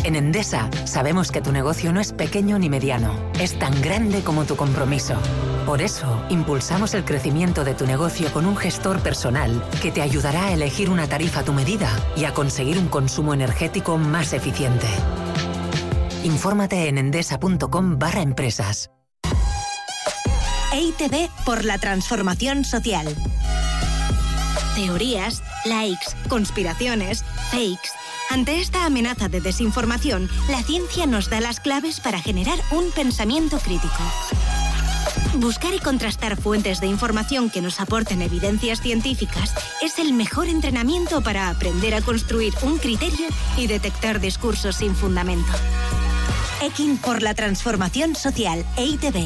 En Endesa sabemos que tu negocio no es pequeño ni mediano, es tan grande como tu compromiso. Por eso, impulsamos el crecimiento de tu negocio con un gestor personal que te ayudará a elegir una tarifa a tu medida y a conseguir un consumo energético más eficiente. Infórmate en endesa.com/empresas. EITB por la transformación social. Teorías, likes, conspiraciones, fakes. Ante esta amenaza de desinformación, la ciencia nos da las claves para generar un pensamiento crítico. Buscar y contrastar fuentes de información que nos aporten evidencias científicas es el mejor entrenamiento para aprender a construir un criterio y detectar discursos sin fundamento. EKIN por la transformación social. EITB.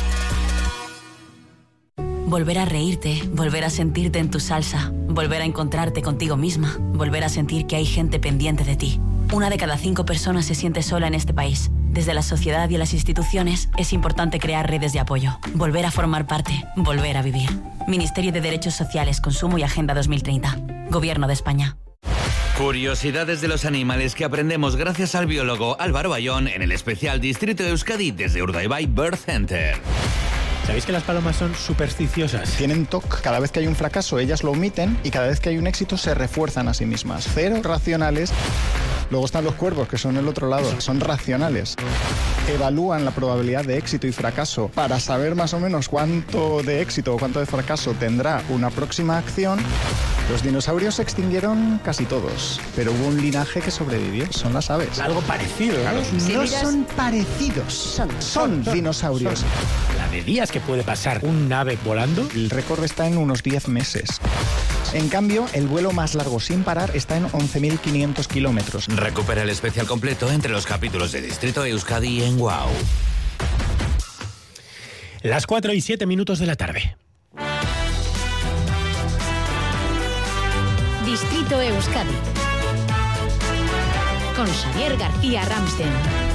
Volver a reírte, volver a sentirte en tu salsa, volver a encontrarte contigo misma, volver a sentir que hay gente pendiente de ti. 1 de cada 5 personas se siente sola en este país. Desde la sociedad y las instituciones es importante crear redes de apoyo, volver a formar parte, volver a vivir. Ministerio de Derechos Sociales, Consumo y Agenda 2030. Gobierno de España. Curiosidades de los animales que aprendemos gracias al biólogo Álvaro Bayón en el especial Distrito de Euskadi desde Urdaibai Bird Center. ¿Sabéis que las palomas son supersticiosas? Tienen TOC. Cada vez que hay un fracaso, ellas lo omiten y cada vez que hay un éxito se refuerzan a sí mismas. Cero racionales. Luego están los cuervos, que son el otro lado. Son racionales. Evalúan la probabilidad de éxito y fracaso para saber más o menos cuánto de éxito o cuánto de fracaso tendrá una próxima acción. Los dinosaurios se extinguieron casi todos, pero hubo un linaje que sobrevivió. Son las aves. Algo parecido, ¿no? No son parecidos. Son dinosaurios. La de días que puede pasar un ave volando. El récord está en unos 10 meses. En cambio, el vuelo más largo sin parar está en 11.500 kilómetros. Recupera el especial completo entre los capítulos de Distrito Euskadi en WOW. Las 4:07 de la tarde. Distrito Euskadi con Xavier García Ramsten.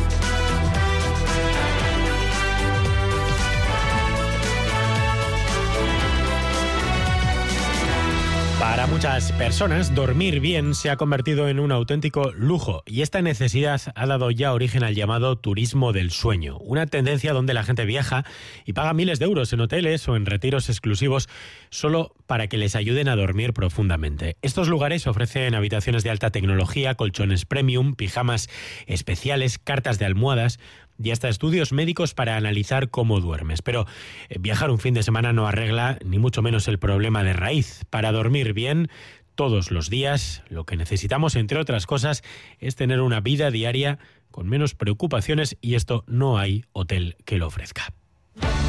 Para muchas personas, dormir bien se ha convertido en un auténtico lujo y esta necesidad ha dado ya origen al llamado turismo del sueño, una tendencia donde la gente viaja y paga miles de euros en hoteles o en retiros exclusivos solo para que les ayuden a dormir profundamente. Estos lugares ofrecen habitaciones de alta tecnología, colchones premium, pijamas especiales, cartas de almohadas y hasta estudios médicos para analizar cómo duermes. Pero viajar un fin de semana no arregla ni mucho menos el problema de raíz. Para dormir bien todos los días, lo que necesitamos, entre otras cosas, es tener una vida diaria con menos preocupaciones y esto no hay hotel que lo ofrezca.